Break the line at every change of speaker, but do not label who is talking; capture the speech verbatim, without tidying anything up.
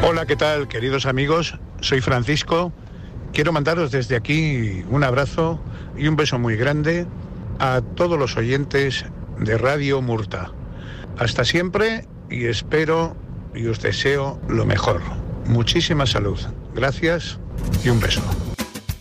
Hola, ¿qué tal, queridos amigos? Soy Francisco. Quiero mandaros desde aquí un abrazo y un beso muy grande a todos los oyentes de Radio Murta. Hasta siempre y espero y os deseo lo mejor. Muchísima salud. Gracias y un beso.